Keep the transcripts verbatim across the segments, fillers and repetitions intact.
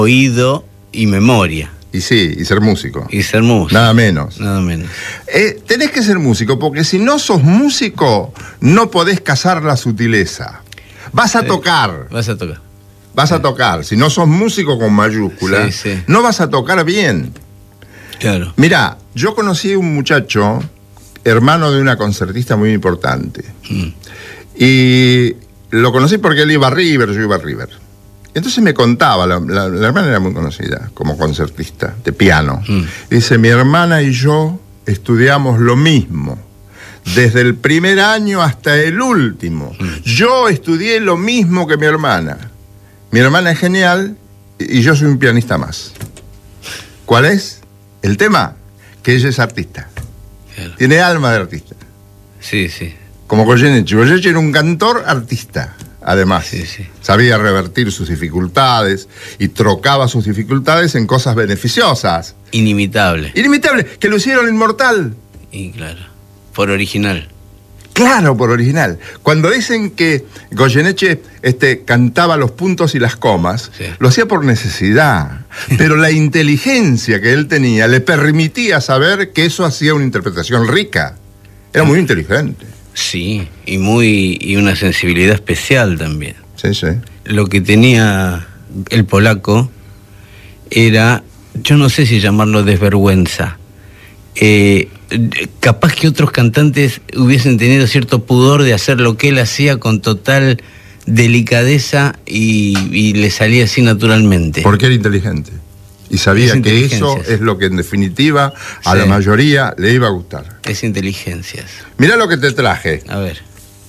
oído y memoria. Y sí, y ser músico. Y ser músico. Nada menos. Nada menos. Eh, tenés que ser músico, porque si no sos músico, no podés cazar la sutileza. Vas a sí, tocar. Vas a tocar. Vas sí. a tocar. Si no sos músico con mayúscula, sí, sí. no vas a tocar bien. Claro. Mirá, yo conocí a un muchacho, hermano de una concertista muy importante. Mm. Y lo conocí porque él iba a River, yo iba a River. Entonces me contaba, la, la, la hermana era muy conocida como concertista de piano. Mm. Dice, mi hermana y yo estudiamos lo mismo, desde el primer año hasta el último. Mm. Yo estudié lo mismo que mi hermana. Mi hermana es genial y yo soy un pianista más. ¿Cuál es el tema? Que ella es artista. Claro. Tiene alma de artista. Sí, sí. Como Goyeneche. Goyeneche era un cantor artista, además. Sí, sí. Sabía revertir sus dificultades y trocaba sus dificultades en cosas beneficiosas. Inimitable. Inimitable, que lo hicieron inmortal. Y claro, por original. Claro, por original. Cuando dicen que Goyeneche este, cantaba los puntos y las comas, sí. lo hacía por necesidad. Pero la inteligencia que él tenía le permitía saber que eso hacía una interpretación rica. Era muy inteligente. Sí, y muy y una sensibilidad especial también. Sí, sí. Lo que tenía el polaco era, yo no sé si llamarlo desvergüenza. Eh, capaz que otros cantantes hubiesen tenido cierto pudor de hacer lo que él hacía con total delicadeza y, y le salía así naturalmente. Porque era inteligente. Y sabía que eso es lo que en definitiva a sí. la mayoría le iba a gustar. Es inteligencias. Mirá lo que te traje. A ver.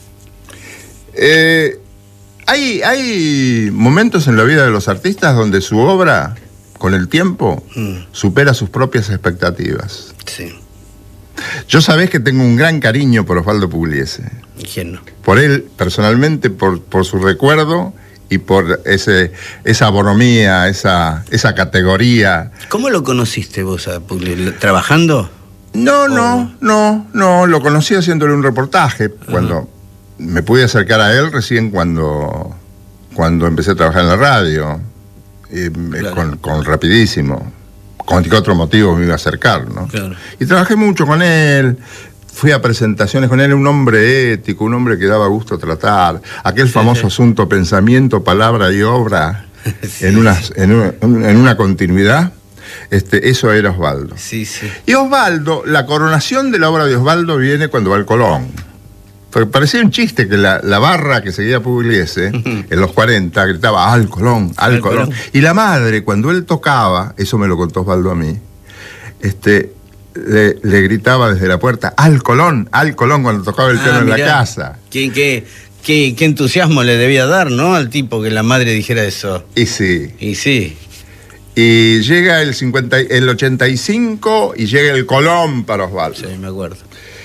Eh, hay, hay momentos en la vida de los artistas donde su obra, con el tiempo, mm. supera sus propias expectativas. Sí. Yo sabés que tengo un gran cariño por Osvaldo Pugliese. ¿Quién no? Por él, personalmente, por, por su recuerdo y por ese, esa bonomía, esa, esa categoría. ¿Cómo lo conociste vos a Pugliese? ¿Trabajando? No, no, no, no. Lo conocí haciéndole un reportaje. Cuando uh-huh. me pude acercar a él recién cuando, cuando empecé a trabajar en la radio. Y, claro. con, con Rapidísimo. Con qué otro motivo me iba a acercar, ¿no? Claro. Y trabajé mucho con él, fui a presentaciones con él, un hombre ético, un hombre que daba gusto tratar, aquel sí, famoso sí. asunto pensamiento, palabra y obra sí, en, una, sí. en, una, en una continuidad, este, eso era Osvaldo. Sí, sí. Y Osvaldo, la coronación de la obra de Osvaldo viene cuando va al Colón. Porque parecía un chiste que la, la barra que seguía Pugliese en los cuarenta gritaba al Colón, al, al Colón. Colón. Y la madre, cuando él tocaba, eso me lo contó Osvaldo a mí, este, le, le gritaba desde la puerta, al Colón, al Colón, cuando tocaba el piano ah, en la casa. ¿Qué, qué, qué, qué entusiasmo le debía dar, ¿no? Al tipo que la madre dijera eso. Y sí. Y sí. Y llega el, cincuenta, el ochenta y cinco y llega el Colón para Osvaldo. Sí, me acuerdo.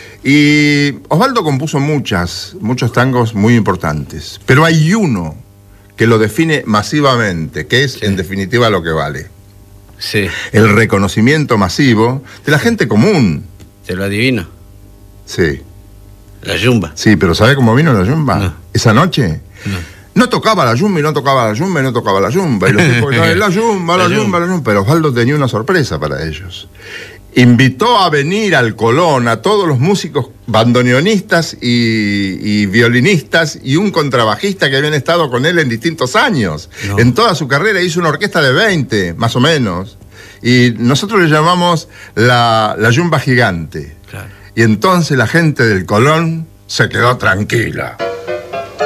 Y Osvaldo compuso muchas, muchos tangos muy importantes, pero hay uno que lo define masivamente, que es sí. en definitiva lo que vale. Sí. El reconocimiento masivo de la gente común. ¿Te lo adivino? Sí. La yumba. Sí, pero ¿sabe cómo vino la yumba? No. Esa noche. No. No tocaba la yumba y no tocaba la yumba y no tocaba la yumba. Y los tipos que la yumba, la, la yumba, la yumba. Pero Osvaldo tenía una sorpresa para ellos. Invitó a venir al Colón a todos los músicos bandoneonistas y, y violinistas y un contrabajista que habían estado con él en distintos años. No. En toda su carrera hizo una orquesta de veinte, más o menos. Y nosotros le llamamos la, la yumba gigante. Claro. Y entonces la gente del Colón se quedó tranquila.